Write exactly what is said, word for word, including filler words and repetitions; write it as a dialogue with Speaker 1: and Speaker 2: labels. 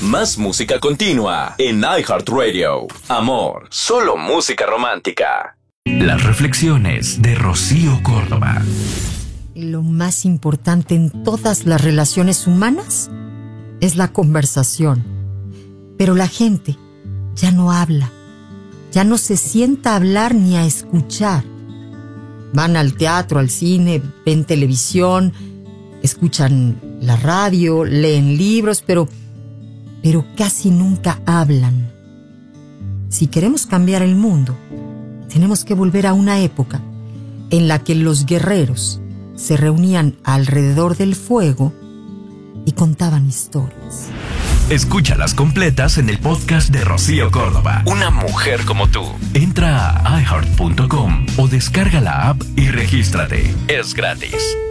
Speaker 1: Más música continua en iHeartRadio. Amor, solo música romántica.
Speaker 2: Las reflexiones de Rocío Córdoba.
Speaker 3: Lo más importante en todas las relaciones humanas es la conversación. Pero la gente ya no habla. Ya no se sienta a hablar ni a escuchar. Van al teatro, al cine, ven televisión, escuchan la radio, leen libros, pero, pero casi nunca hablan. Si queremos cambiar el mundo, tenemos que volver a una época en la que los guerreros se reunían alrededor del fuego y contaban historias.
Speaker 2: Escúchalas completas en el podcast de Rocío Córdoba.
Speaker 1: Una mujer como tú.
Speaker 2: Entra a i heart punto com o descarga la app y regístrate.
Speaker 1: Es gratis.